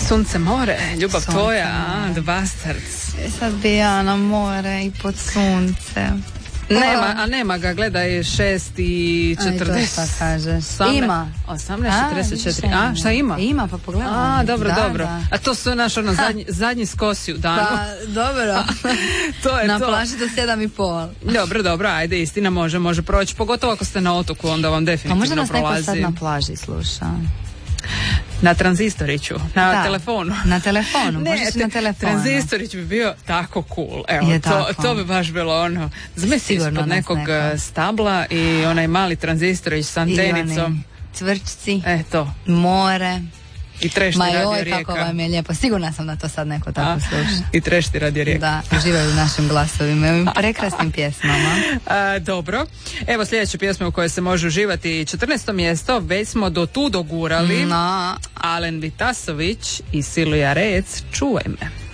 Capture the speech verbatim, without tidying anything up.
Sunce, more, ljubav Sunce, tvoja, more. a, The Bastards. E sad bi ja na more i pod suncem. Nema, a nema ga, gledaj, šest i četrdeset. Aj, to šta kažeš. Ima. osamnaest četrdeset četiri. A, šta ima? Ima, pa pogledaj. A, dobro, da, dobro. Da. A to su naš ono zadnji, zadnji skosi u danu. Pa, dobro. To je na to. plaži do sedam i pol. Dobro, dobro, ajde, istina može, može proći. Pogotovo ako ste na otoku, onda vam Pa definitivno možda nas prolazi. neko sad na plaži sluša. Na tranzistoriću, na Da, telefonu. Na telefonu, Ne, možeš te- na telefonu. tranzistorić bi bio tako cool. Evo, Je to, tako. to bi baš bilo ono, zmesi Sigurno ispod nas nekog neko. eh, stabla i onaj mali tranzistorić s I antenicom. oni cvrčci, E, to. more. I trešti Ma radio joj, Rijeka. kako vam je lijepo. Sigurna sam da to sad neko tako A, sluša. I trešti radio Rijeka. Da, uživaju u našim glasovima i ovim prekrasnim pjesmama. A, dobro. Evo sljedeća pjesma u kojoj se može uživati. četrnaesto mjesto, već smo do tu dogurali. No. Alen Vitasović i Silvija Rec, Čuvaj me.